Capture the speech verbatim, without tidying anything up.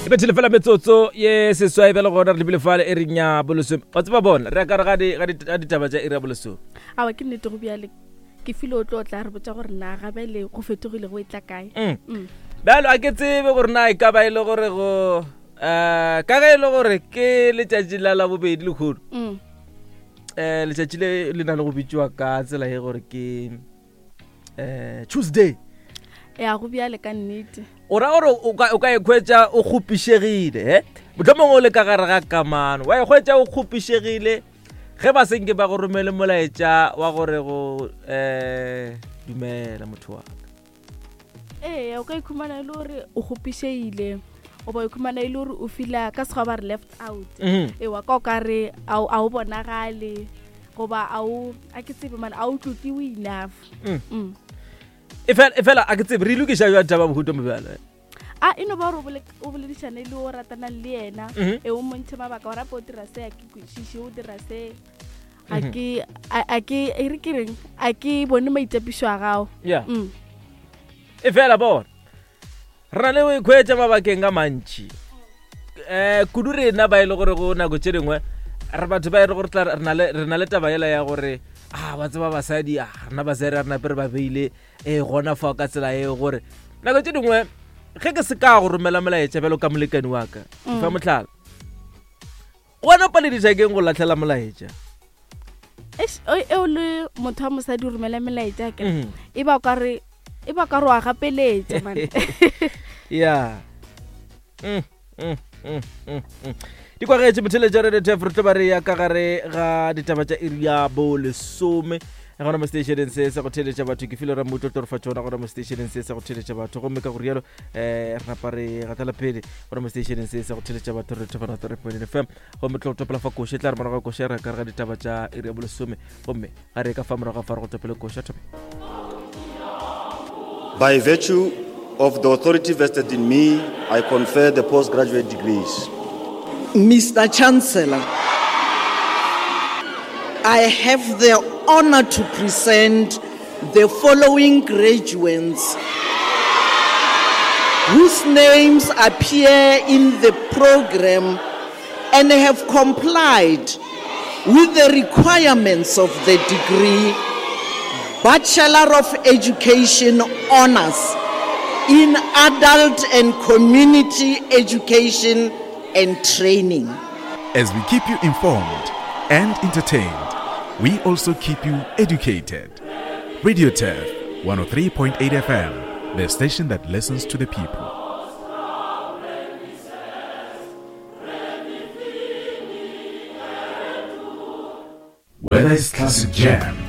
Ibetile fela metsotso ye seswa ibele gona re lebile fale e reng ya boloso. O tseba bona re ka re ga di ga ditaba tsa ira boloso. A wa ke nnete go bia le ke file o tlo tla re botsa gore na ga bele go fetogile go itla kae. Mm. Balo a ke tsebe gore na e ka ba ile gore go eh ka ga ile gore ke le tšatši la la bobedi le kholo. Mm. Eh le tšatši le le na le go bitswa ka tsela ye gore ke eh Tuesday. Ya go bia le ka nnete. Ora ora o ka o ka ekhwetsa o khupishegile he motlhomong o le ka gare ga kamano wa ekhwetsa o khupishegile ge ba seng ke ba go romele molaetša wa gore go eh dumela motho wa Eh o ka ikhumana ile gore o khupishegile o ba ikhumana ile gore o fila ka se ba re left out e wa ka o ka re a o bonagale go ba a o a ke tsebe man a o tlotliwe enough. Mm. Efela efela a ke tsebe re lokisha yo taba bohuto mebala a ino ba ro bole o bole di channel o ratana le yena e o montshe mabaka wa rapoti ra se a ke kwishishi o dira se a ke a ke e re kireng a ke bone maitapiso a gao yeah efela bona rena le we khwetsa mabakeng ga mantši eh kudu rena ba ile gore go na go tšedingwe re batho ba ile gore rena le rena le taba yela ya gore ah ba tseba basadi a rena ba sere rena pere ba beile e gona fa ka tsela e gore na go tšedingwe ge ke se ka go romela molaetša belo ka molekani wa ka fa motlhala gona pale di tšakeng go latlhela molaetša e o le motho wa mosadi o romela melaetša ke e ba ka re e ba ka ro a gapeletša man ya mm mm mm di kwa getse motheletša re de tefro tlo ba re ya ka gare ga ditaba tša iri ya bo lesome gona mo stationeng se se go theletša batho ke file ra motho tlo re fa tsona gona mo stationeng se se go theletša batho go meka go rialo eh re napare ga tla pele gona mo stationeng se se go theletša batho re tofana tore point F M go me tlo topela fa koše tla re mara ga koše re ka ga ditaba tša iri ya bo lesome go me ga re ka fa mara ga fa go topela koše tope. By virtue of the authority vested in me, I confer the postgraduate degrees. Mister Chancellor, I have the honor to present the following graduates whose names appear in the program and have complied with the requirements of the degree Bachelor of Education Honors in Adult and Community Education and Training. As we keep you informed and entertained, we also keep you educated. Radio Turf one oh three point eight F M, the station that listens to the people. Whether it's classic jam,